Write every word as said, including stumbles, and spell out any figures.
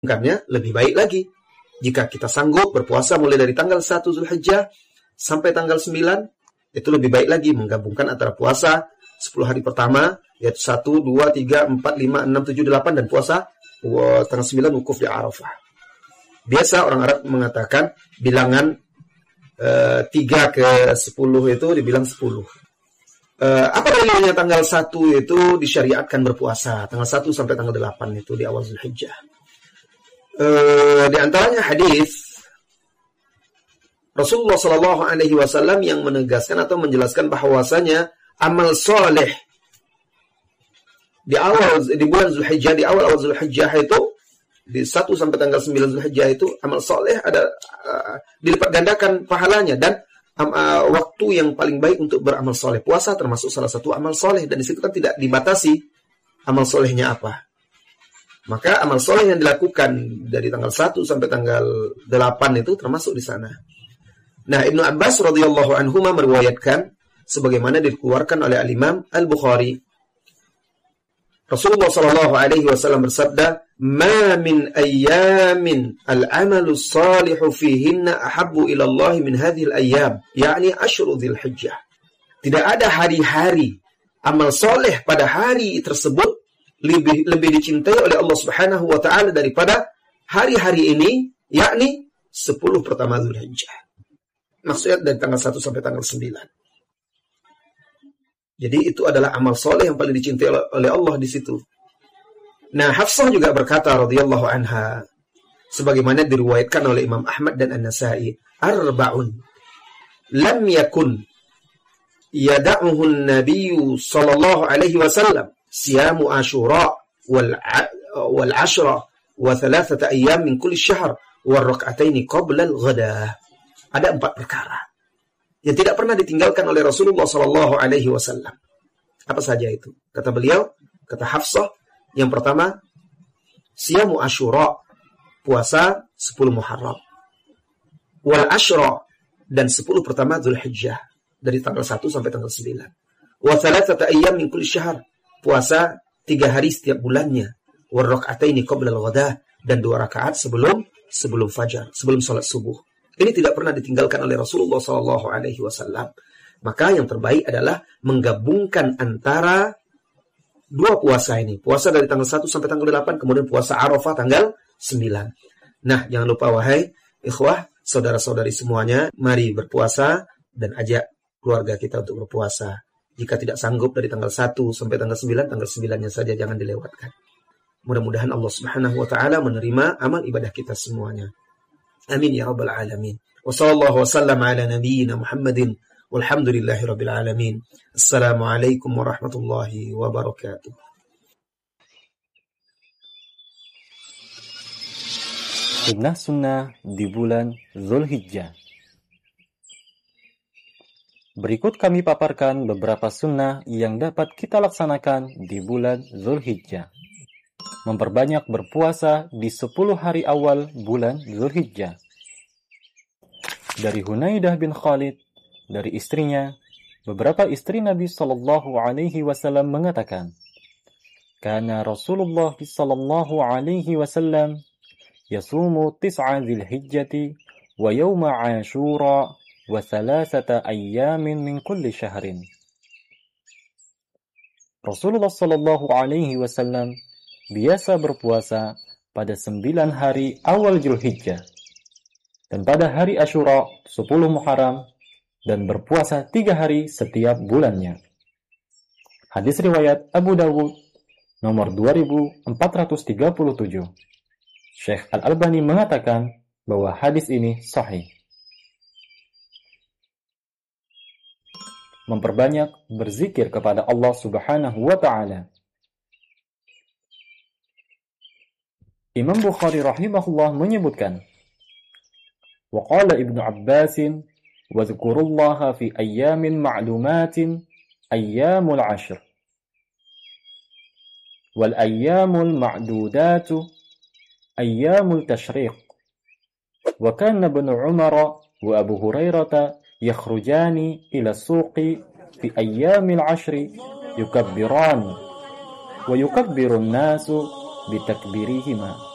Karena lebih baik lagi jika kita sanggup berpuasa mulai dari tanggal satu Zulhijjah sampai tanggal sembilan, itu lebih baik lagi menggabungkan antara puasa sepuluh hari pertama, yaitu satu, dua, tiga, empat, lima, enam, tujuh, delapan, dan puasa uh, tanggal sembilan wukuf di Arafah. Biasa orang Arab mengatakan bilangan uh, tiga ke sepuluh itu dibilang sepuluh. Uh, apa dalilnya tanggal satu itu disyariatkan berpuasa? Tanggal satu sampai tanggal delapan itu di awal Zulhijjah. Uh, di antaranya hadis Rasulullah Shallallahu Alaihi Wasallam yang menegaskan atau menjelaskan bahwasanya amal soleh di awal di bulan Zulhijjah, di awal awal Zulhijjah itu di satu sampai tanggal sembilan Zulhijjah itu amal soleh ada uh, dilipat gandakan pahalanya, dan um, uh, waktu yang paling baik untuk beramal soleh, puasa termasuk salah satu amal soleh, dan di situ kan tidak dibatasi amal solehnya apa. Maka amal soleh yang dilakukan dari tanggal satu sampai tanggal delapan itu termasuk di sana. Nah, Ibnu Abbas radhiyallahu anhu meriwayatkan sebagaimana dikeluarkan oleh Al-Imam Al-Bukhari. Rasulullah sallallahu alaihi wasallam bersabda, "Ma min ayyamin al-'amalu shalihu fihinna ahabbu ila Allah min hadhihi al-ayyam", yakni asyru Dzulhijjah. Tidak ada hari-hari amal soleh pada hari tersebut lebih lebih dicintai oleh Allah Subhanahu wa taala daripada hari-hari ini, yakni sepuluh pertama Dzulhijjah. Maksudnya dari tanggal satu sampai tanggal sembilan. Jadi itu adalah amal soleh yang paling dicintai oleh Allah di situ. Nah, Hafsah juga berkata radhiyallahu anha, sebagaimana diriwayatkan oleh Imam Ahmad dan An-Nasa'i, arba'un lam yakun yada'uhu an-nabiyyu sallallahu alaihi wasallam, siyamu Asyura wal wal ashra wa thalathata ayyam min kulli syahr wa rak'ataini qabla al-ghada. Ada empat perkara yang tidak pernah ditinggalkan oleh Rasulullah sallallahu alaihi wasallam. Apa saja itu? Kata beliau, kata Hafsah, yang pertama, siyamu Asyura, puasa sepuluh Muharram. Wal ashra, dan sepuluh pertama Dzulhijjah, dari tanggal satu sampai tanggal sembilan. Wa thalathata ayyam min kulli syahr, puasa tiga hari setiap bulannya. Wa rak'ataini qabla al-ghada, dan dua rakaat sebelum sebelum fajar, sebelum salat subuh. Ini tidak pernah ditinggalkan oleh Rasulullah sallallahu alaihi wasallam. Maka yang terbaik adalah menggabungkan antara dua puasa ini. Puasa dari tanggal satu sampai tanggal delapan, kemudian puasa Arafah tanggal sembilan. Nah, jangan lupa wahai ikhwah, saudara-saudari semuanya, mari berpuasa dan ajak keluarga kita untuk berpuasa. Jika tidak sanggup dari tanggal satu sampai tanggal sembilan, tanggal sembilan-nya saja jangan dilewatkan. Mudah-mudahan Allah Subhanahu wa taala menerima amal ibadah kita semuanya. Amin ya rabbal alamin. Wa sallallahu wasallam ala nabiyyina Muhammadin walhamdulillahi rabbil alamin. Assalamualaikum warahmatullahi wabarakatuh. Sunnah-sunnah di bulan Dzulhijjah. Berikut kami paparkan beberapa sunnah yang dapat kita laksanakan di bulan Dzulhijjah. Memperbanyak berpuasa di sepuluh hari awal bulan Dzulhijjah. Dari Hunaidah bin Khalid, dari istrinya, beberapa istri Nabi sallallahu alaihi wasallam mengatakan, "Kana Rasulullah sallallahu alaihi wasallam yasumu tis'a Dzulhijjati wa yawma Asyura wa thalathata ayyamin min kulli syahrin." Rasulullah sallallahu alaihi wasallam biasa berpuasa pada sembilan hari awal Dzulhijjah dan pada hari Asyura sepuluh Muharram, dan berpuasa tiga hari setiap bulannya. Hadis riwayat Abu Dawud nomor dua ribu empat ratus tiga puluh tujuh. Syekh Al-Albani mengatakan bahwa hadis ini sahih. Memperbanyak berzikir kepada Allah Subhanahu wa taala. Imam Bukhari rahimahullah menyebutkan, wa qala Ibnu Abbas, wa dzkurullaha fi ayyamin ma'lumatin ayyamul ashr, wal ayyamul ma'dudatu ayyamul tashriq, wa kana Ibnu Umar wa Abu Hurairah yakhrujani ila suqi fi ayyamil ashri yukabbirani wa yukabbiru an-nasu bitakbirihima.